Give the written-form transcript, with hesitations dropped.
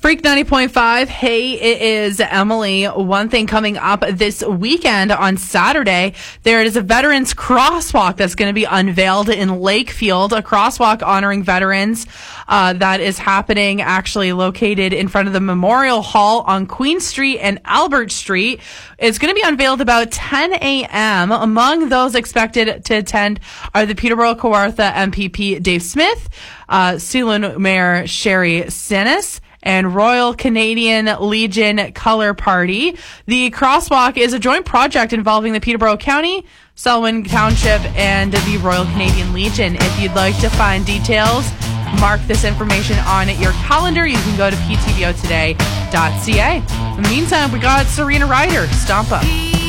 Freak 90.5. Hey, it is Emily. One thing coming up this weekend on Saturday, there is a Veterans Crosswalk that's going to be unveiled in Lakefield, a crosswalk honoring veterans that is happening actually located in front of the Memorial Hall on Queen Street and Albert Street. It's going to be unveiled about 10 a.m. Among those expected to attend are the Peterborough-Kawartha MPP Dave Smith, Sealand Mayor Sherry Sinis, and Royal Canadian Legion Color Party. The crosswalk is a joint project involving the Peterborough County, Selwyn Township, and the Royal Canadian Legion. If you'd like to find details, mark this information on your calendar. You can go to ptbotoday.ca. In the meantime, we got Serena Ryder, Stomp Up.